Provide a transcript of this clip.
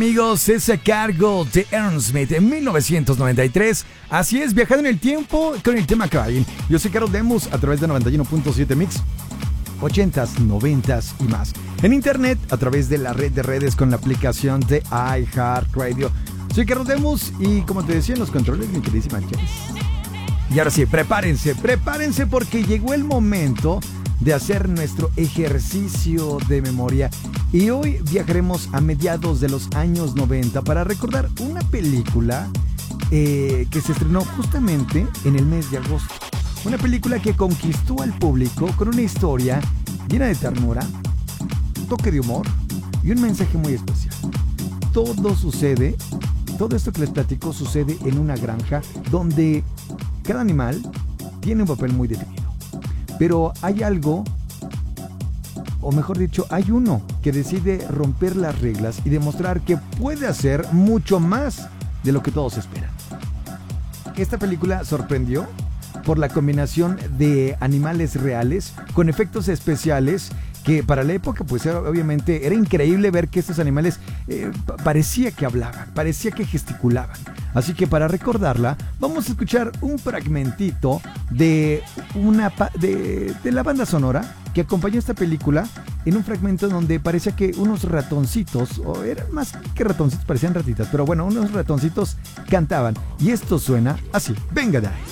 Amigos, es a cargo de Aerosmith en 1993. Así es, viajando en el tiempo con el tema Crying. Yo soy Carlos Lemus a través de 91.7 Mix, 80s, 90s y más. En internet, a través de la red de redes con la aplicación de iHeartRadio. Soy Carlos Lemus y como te decía en los controles, mi queridísima Jess. Y ahora sí, prepárense porque llegó el momento de hacer nuestro ejercicio de memoria. Y hoy viajaremos a mediados de los años 90 para recordar una película que se estrenó justamente en el mes de agosto. Una película que conquistó al público con una historia llena de ternura, un toque de humor y un mensaje muy especial. Todo esto que les platico sucede en una granja donde cada animal tiene un papel muy definido. Pero hay algo, o mejor dicho, hay uno que decide romper las reglas y demostrar que puede hacer mucho más de lo que todos esperan. Esta película sorprendió por la combinación de animales reales con efectos especiales que para la época pues obviamente era increíble ver que estos animales parecía que hablaban, parecía que gesticulaban. Así que para recordarla vamos a escuchar un fragmentito de la banda sonora que acompañó esta película, en un fragmento donde parecía que unos ratoncitos, o eran más que ratoncitos, parecían ratitas, pero bueno, unos ratoncitos cantaban y esto suena así. Venga de ahí.